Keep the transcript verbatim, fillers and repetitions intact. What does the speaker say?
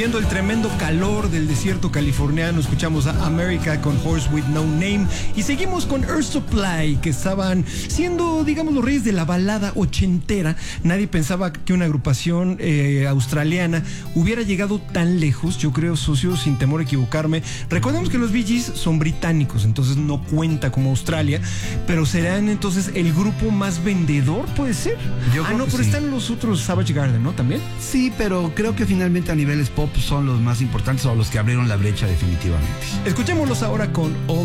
viviendo el tremendo calor del desierto californiano, escuchamos a America con Horse with No Name y seguimos con Earth Supply, que estaban siendo, digamos, los reyes de la balada ochentera. Nadie pensaba que una agrupación eh, australiana hubiera llegado tan lejos, yo creo, socio, sin temor a equivocarme. Recordemos que los Bee Gees son británicos, entonces no cuenta como Australia, pero serán entonces el grupo más vendedor, ¿puede ser? Yo ah, creo no, que pero sí. están los otros Savage Garden, ¿no? También. Sí, pero creo que finalmente a niveles pop son los más importantes o los que abrieron la brecha definitivamente. Escuchémoslos ahora con All